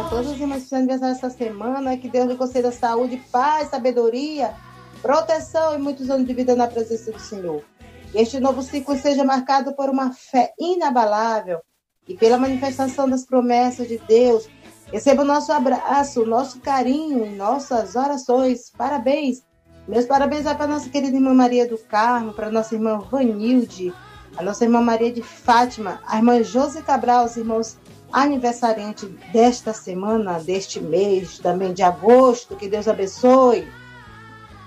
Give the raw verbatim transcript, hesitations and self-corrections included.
a todos os irmãos que estão aniversário essa semana, que Deus lhe conceda saúde, paz, sabedoria, proteção e muitos anos de vida na presença do Senhor. Que este novo ciclo seja marcado por uma fé inabalável e pela manifestação das promessas de Deus. Receba o nosso abraço, o nosso carinho e nossas orações. Parabéns. Meus parabéns para a nossa querida irmã Maria do Carmo, para a nossa irmã Vanilde, a nossa irmã Maria de Fátima, a irmã Josi Cabral, os irmãos aniversariantes desta semana, deste mês, também de agosto. Que Deus abençoe.